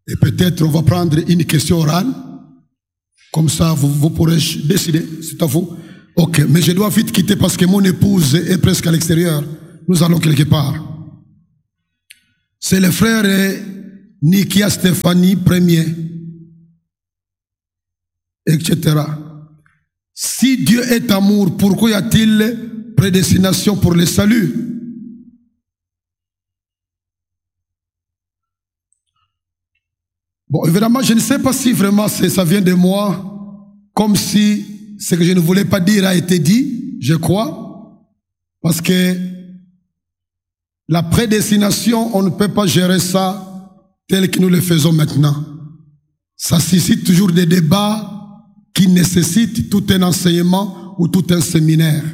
Et peut-être on va prendre une question orale. Comme ça, vous pourrez décider. C'est à vous. Ok, mais je dois vite quitter parce que mon épouse est presque à l'extérieur. Nous allons quelque part. C'est le frère Nikia Stéphanie Premier, etc. Si Dieu est amour, pourquoi y a-t-il prédestination pour le salut? Bon, évidemment, je ne sais pas si vraiment ça vient de moi, comme si ce que je ne voulais pas dire a été dit, je crois, parce que la prédestination, on ne peut pas gérer ça tel que nous le faisons maintenant. Ça suscite toujours des débats qui nécessitent tout un enseignement ou tout un séminaire.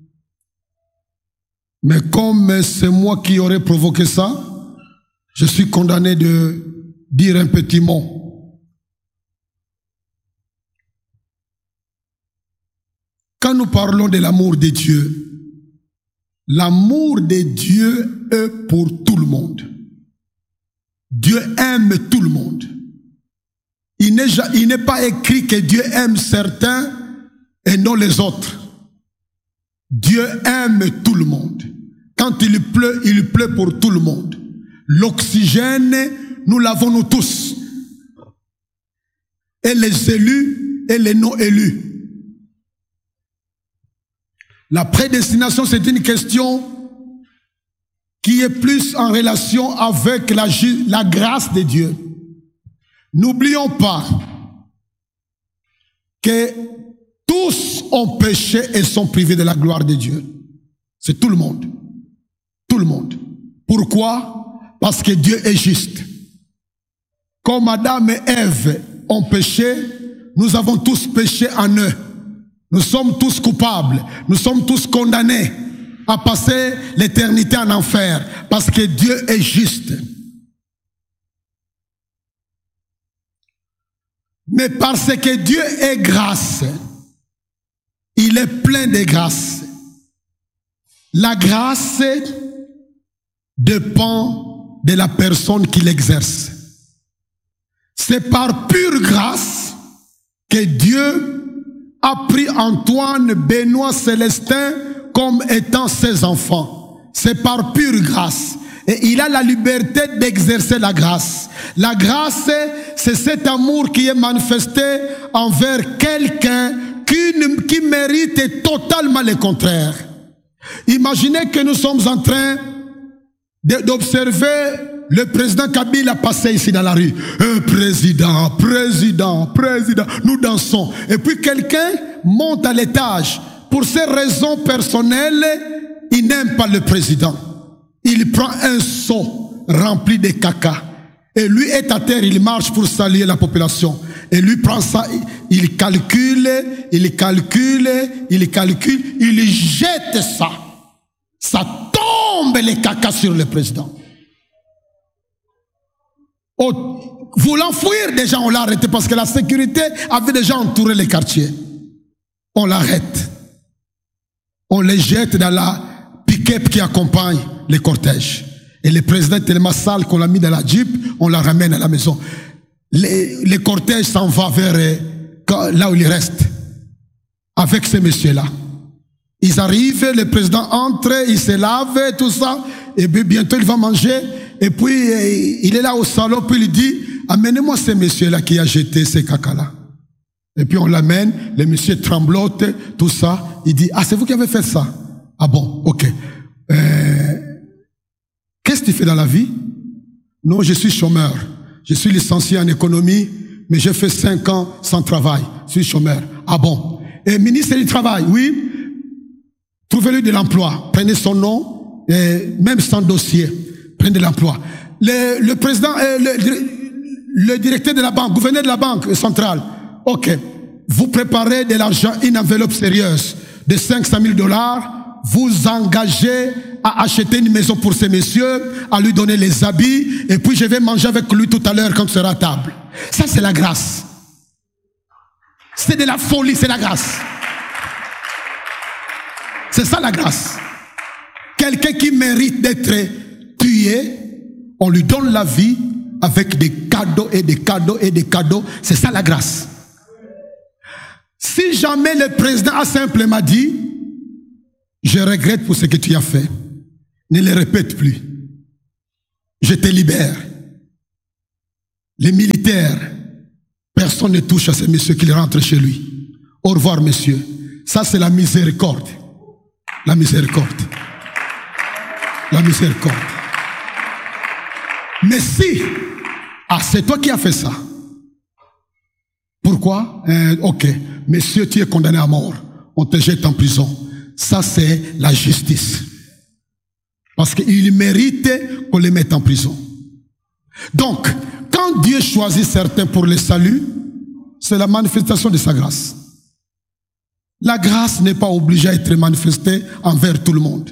Mais comme c'est moi qui aurais provoqué ça, je suis condamné de dire un petit mot. Quand nous parlons de l'amour de Dieu, l'amour de Dieu est pour tout le monde. Dieu aime tout le monde. Il n'est pas écrit que Dieu aime certains et non les autres. Dieu aime tout le monde. Quand il pleut pour tout le monde. L'oxygène, nous l'avons nous tous. Et les élus et les non-élus. La prédestination, c'est une question qui est plus en relation avec la grâce de Dieu. N'oublions pas que tous ont péché et sont privés de la gloire de Dieu. C'est tout le monde. Tout le monde. Pourquoi? Parce que Dieu est juste. Comme Adam et Ève ont péché, nous avons tous péché en eux. Nous sommes tous coupables. Nous sommes tous condamnés à passer l'éternité en enfer. Parce que Dieu est juste. Mais parce que Dieu est grâce, il est plein de grâce. La grâce dépend de la personne qui l'exerce. C'est par pure grâce que Dieu a pris Antoine, Benoît, Célestin comme étant ses enfants. C'est par pure grâce. Et il a la liberté d'exercer la grâce. La grâce, c'est cet amour qui est manifesté envers quelqu'un qui mérite totalement le contraire. Imaginez que nous sommes en train d'observer le président Kabila passer ici dans la rue. Président, président, président. Nous dansons. Et puis quelqu'un monte à l'étage. Pour ses raisons personnelles, il n'aime pas le président. Il prend un seau rempli de caca. Et lui est à terre, il marche pour saluer la population. Et lui prend ça, il calcule, il calcule, il calcule, il jette ça. Ça tombe les caca sur le président. Voulant fuir, déjà on l'a arrêté parce que la sécurité avait déjà entouré les quartiers. On l'arrête. On les jette dans la pick-up qui accompagne les cortèges. Et le président est tellement sale qu'on l'a mis dans la Jeep, on la ramène à la maison. Les cortèges s'en vont vers là où il reste. Avec ces messieurs-là. Ils arrivent, le président entre, il se lave, tout ça. Et puis bientôt il va manger. Et puis il est là au salon, puis il dit, amenez-moi ces messieurs-là qui a jeté ces caca-là. Et puis on l'amène, les messieurs tremblotent, tout ça. Il dit, ah c'est vous qui avez fait ça? Ah bon, ok. Qu'est-ce que tu fais dans la vie? Non, je suis chômeur. Je suis licencié en économie, mais j'ai fait 5 ans sans travail. Je suis chômeur. Ah bon? Et ministre du Travail, oui. Trouvez-lui de l'emploi. Prenez son nom, et même sans dossier. Prenez de l'emploi. Le président, le directeur de la banque, gouverneur de la banque centrale. Ok. Vous préparez de l'argent, une enveloppe sérieuse de 500 000 $. Vous engagez à acheter une maison pour ces messieurs, à lui donner les habits, et puis je vais manger avec lui tout à l'heure quand il sera à table. Ça, c'est la grâce. C'est de la folie, c'est la grâce. C'est ça la grâce. Quelqu'un qui mérite d'être tué, on lui donne la vie avec des cadeaux et des cadeaux et des cadeaux. C'est ça la grâce. Si jamais le président a simplement dit, je regrette pour ce que tu as fait, ne le répète plus. Je te libère. Les militaires, personne ne touche à ce monsieur qu'il rentre chez lui. Au revoir, monsieur. Ça, c'est la miséricorde. La miséricorde. La miséricorde. Mais si, c'est toi qui as fait ça. Pourquoi? Ok, monsieur, tu es condamné à mort. On te jette en prison. Ça, c'est la justice. Parce qu'il mérite qu'on les mette en prison. Donc, quand Dieu choisit certains pour le salut, c'est la manifestation de sa grâce. La grâce n'est pas obligée à être manifestée envers tout le monde.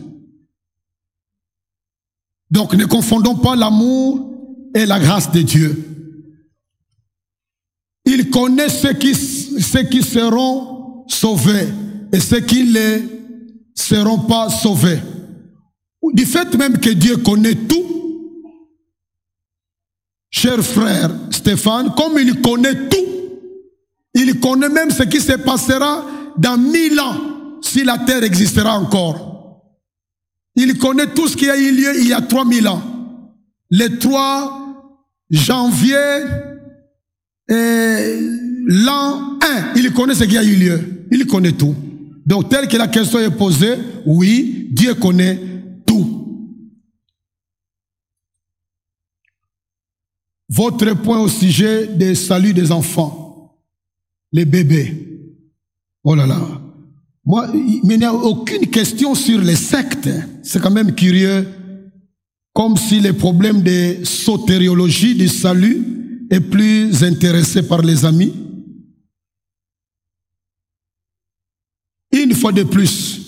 Donc, ne confondons pas l'amour et la grâce de Dieu. Il connaît ceux qui seront sauvés et ceux qui ne seront pas sauvés. Du fait même que Dieu connaît tout, cher frère Stéphane, comme il connaît tout, il connaît même ce qui se passera dans 1000 ans, si la terre existera encore. Il connaît tout ce qui a eu lieu il y a 3000 ans. Le 3 janvier l'an 1, il connaît ce qui a eu lieu. Il connaît tout. Donc, tel que la question est posée, oui, Dieu connaît tout. Votre point au sujet des saluts des enfants, les bébés. Oh là là. Moi, il n'y a aucune question sur les sectes. C'est quand même curieux. Comme si le problème de sotériologie, du salut, est plus intéressé par les amis. Une fois de plus,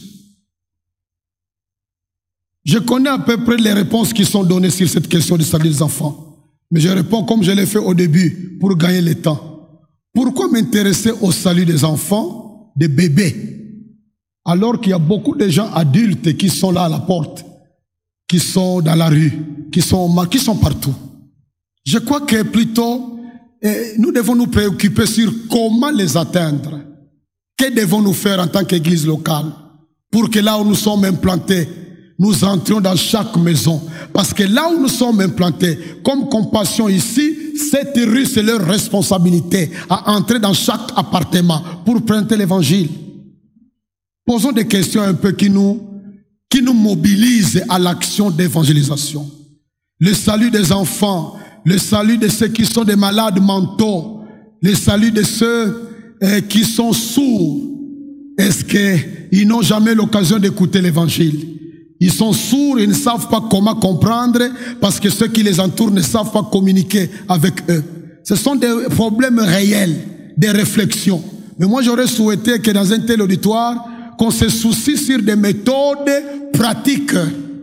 je connais à peu près les réponses qui sont données sur cette question du salut des enfants. Mais je réponds comme je l'ai fait au début, pour gagner le temps. Pourquoi m'intéresser au salut des enfants, des bébés, alors qu'il y a beaucoup de gens adultes qui sont là à la porte, qui sont dans la rue, qui sont partout. Je crois que plutôt, nous devons nous préoccuper sur comment les atteindre. Que devons-nous faire en tant qu'église locale pour que là où nous sommes implantés, nous entrions dans chaque maison. Parce que là où nous sommes implantés, comme Compassion ici, cette rue, c'est leur responsabilité à entrer dans chaque appartement pour prêcher l'évangile. Posons des questions un peu qui nous mobilisent à l'action d'évangélisation. Le salut des enfants, le salut de ceux qui sont des malades mentaux, le salut de ceux qui sont sourds. Est-ce qu'ils n'ont jamais l'occasion d'écouter l'évangile? Ils sont sourds, ils ne savent pas comment comprendre parce que ceux qui les entourent ne savent pas communiquer avec eux. Ce sont des problèmes réels, des réflexions. Mais moi, j'aurais souhaité que dans un tel auditoire, qu'on se soucie sur des méthodes pratiques.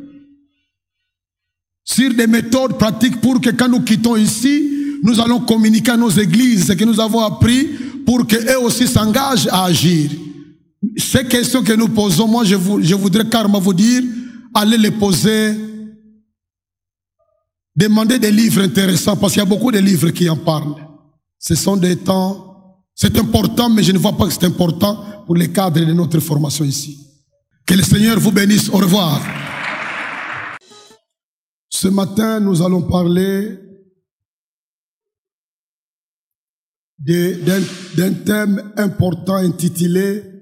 Sur des méthodes pratiques pour que quand nous quittons ici, nous allons communiquer à nos églises ce que nous avons appris pour qu'eux aussi s'engagent à agir. Ces questions que nous posons, moi je voudrais carrément vous dire, allez les poser, demandez des livres intéressants, parce qu'il y a beaucoup de livres qui en parlent. Ce sont des temps, c'est important, mais je ne vois pas que c'est important pour les cadres de notre formation ici. Que le Seigneur vous bénisse. Au revoir. Ce matin, nous allons parler d'un thème important intitulé